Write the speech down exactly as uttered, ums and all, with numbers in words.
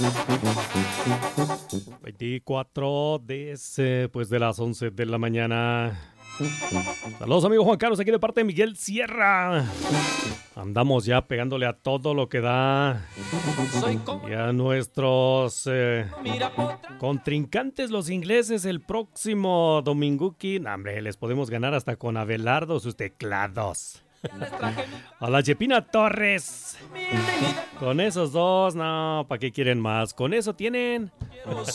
veinticuatro de, pues de las once de la mañana. Saludos, amigo Juan Carlos, aquí de parte de Miguel Sierra. Andamos ya pegándole a todo lo que da. Y a nuestros eh, contrincantes, los ingleses, el próximo dominguki. No, hombre, les podemos ganar hasta con Abelardo sus teclados. A la Chepina Torres. Con esos dos, no, ¿para qué quieren más? Con eso tienen.